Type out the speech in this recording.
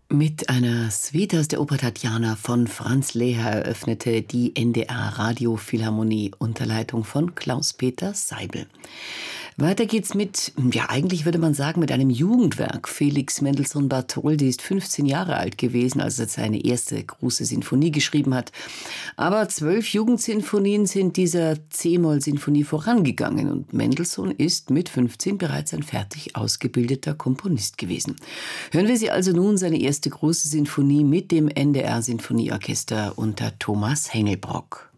Mit einer Suite aus der Oper Tatjana von Franz Lehár eröffnete die NDR Radiophilharmonie unter Leitung von Klaus-Peter Seibel. Weiter geht's mit, ja eigentlich würde man sagen, mit einem Jugendwerk. Felix Mendelssohn Bartholdy ist 15 Jahre alt gewesen, als er seine erste große Sinfonie geschrieben hat. Aber 12 Jugendsinfonien sind dieser C-Moll-Sinfonie vorangegangen und Mendelssohn ist mit 15 bereits ein fertig ausgebildeter Komponist gewesen. Hören wir sie also nun, seine erste große Sinfonie mit dem NDR Sinfonieorchester unter Thomas Hengelbrock.